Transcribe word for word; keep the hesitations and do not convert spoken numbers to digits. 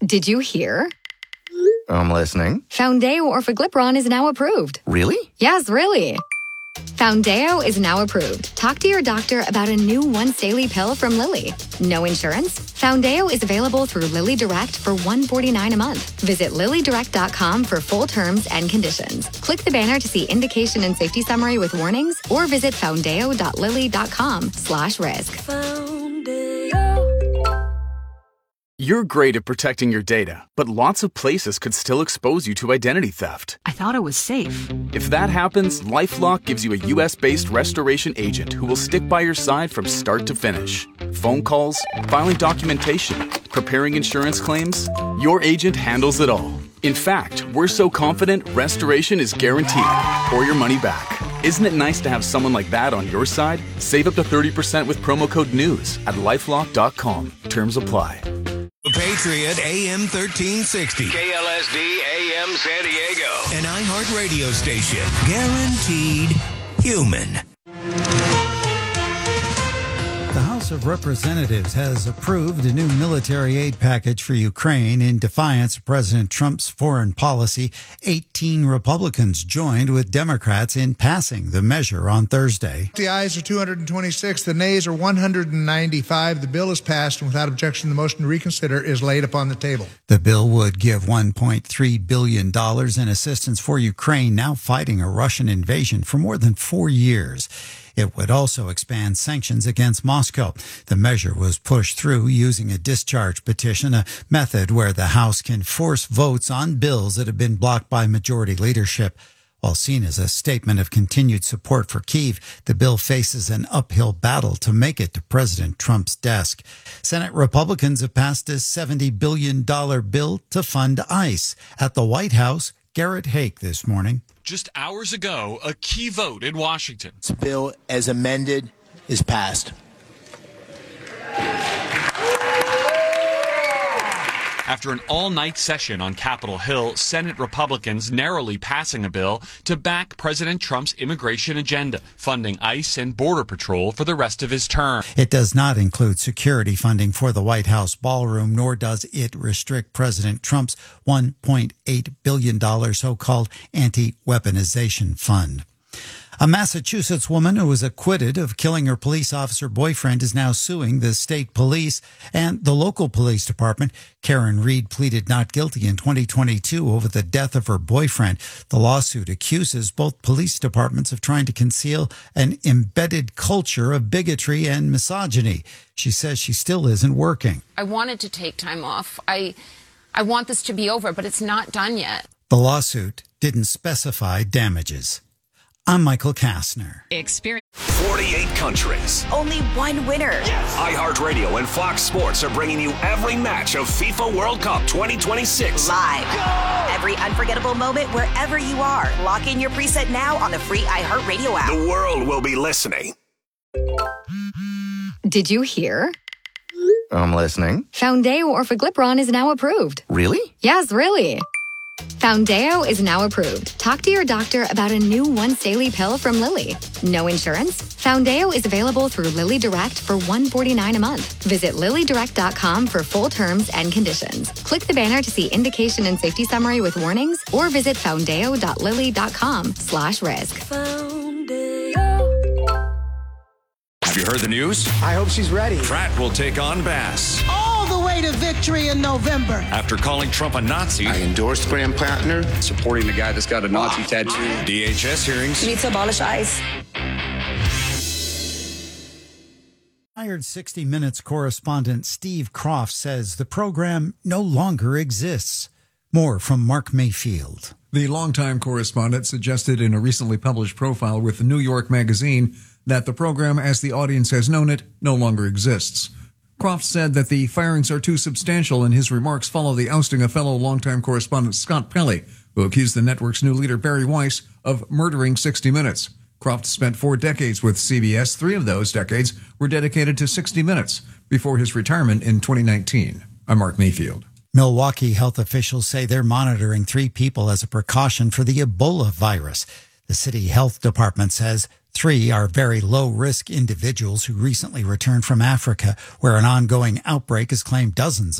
Did you hear? I'm listening. Foundeo Orforglipron is now approved. Really? Yes, really. Foundeo is now approved. Talk to your doctor about a new once-daily pill from Lilly. No insurance? Foundeo is available through Lilly Direct for one hundred forty-nine dollars a month. Visit lilly direct dot com for full terms and conditions. Click the banner to see indication and safety summary with warnings, or visit foundeo dot lilly dot com slash risk. You're great at protecting your data, but lots of places could still expose you to identity theft. I thought it was safe. If that happens, LifeLock gives you a U S-based restoration agent who will stick by your side from start to finish. Phone calls, filing documentation, preparing insurance claims, your agent handles it all. In fact, we're so confident restoration is guaranteed or your money back. Isn't it nice to have someone like that on your side? Save up to thirty percent with promo code NEWS at lifelock dot com. Terms apply. The Patriot A M thirteen sixty. K L S D A M San Diego. An iHeart radio station. Guaranteed human. The House of Representatives has approved a new military aid package for Ukraine in defiance of President Trump's foreign policy. eighteen Republicans joined with Democrats in passing the measure on Thursday. The ayes are two hundred twenty-six, the nays are one hundred ninety-five. The bill is passed, and without objection, the motion to reconsider is laid upon the table. The bill would give one point three billion dollars in assistance for Ukraine, now fighting a Russian invasion for more than four years. It would also expand sanctions against Moscow. The measure was pushed through using a discharge petition, a method where the House can force votes on bills that have been blocked by majority leadership. While seen as a statement of continued support for Kyiv, the bill faces an uphill battle to make it to President Trump's desk. Senate Republicans have passed a seventy billion dollars bill to fund ICE. At the White House, Garrett Haake this morning. Just hours ago, a key vote in Washington. This bill, as amended, is passed. After an all-night session on Capitol Hill, Senate Republicans narrowly passing a bill to back President Trump's immigration agenda, funding ICE and Border Patrol for the rest of his term. It does not include security funding for the White House ballroom, nor does it restrict President Trump's one point eight billion dollars so-called anti-weaponization fund. A Massachusetts woman who was acquitted of killing her police officer boyfriend is now suing the state police and the local police department. Karen Reed pleaded not guilty in twenty twenty-two over the death of her boyfriend. The lawsuit accuses both police departments of trying to conceal an embedded culture of bigotry and misogyny. She says she still isn't working. I wanted to take time off. I, I want this to be over, but it's not done yet. The lawsuit didn't specify damages. I'm Michael Kastner. Experience. forty-eight countries. Only one winner. Yes. iHeartRadio and Fox Sports are bringing you every match of FIFA World Cup twenty twenty-six. Live. Go! Every unforgettable moment wherever you are. Lock in your preset now on the free iHeartRadio app. The world will be listening. Did you hear? I'm listening. Foundeo Orforglipron is now approved. Really? Yes, really. Foundeo is now approved. Talk to your doctor about a new once-daily pill from Lilly. No insurance? Foundeo is available through Lilly Direct for one hundred forty-nine dollars a month. Visit lilly direct dot com for full terms and conditions. Click the banner to see indication and safety summary with warnings, or visit foundeo dot lilly dot com slash risk. Have you heard the news? I hope she's ready. Pratt will take on Bass. All the way to victory in November. After calling Trump a Nazi. I endorsed Graham Plattner. Supporting the guy that's got a Nazi tattoo. D H S hearings. We need to abolish ICE. Retired sixty minutes correspondent Steve Kroft says the program no longer exists. More from Mark Mayfield. The longtime correspondent suggested in a recently published profile with the New York Magazine that the program, as the audience has known it, no longer exists. Kroft said that the firings are too substantial, and his remarks follow the ousting of fellow longtime correspondent Scott Pelley, who accused the network's new leader Barry Weiss of murdering sixty minutes. Kroft spent four decades with C B S. Three of those decades were dedicated to sixty minutes before his retirement in twenty nineteen. I'm Mark Mayfield. Milwaukee health officials say they're monitoring three people as a precaution for the Ebola virus. The city health department says three are very low-risk individuals who recently returned from Africa, where an ongoing outbreak has claimed dozens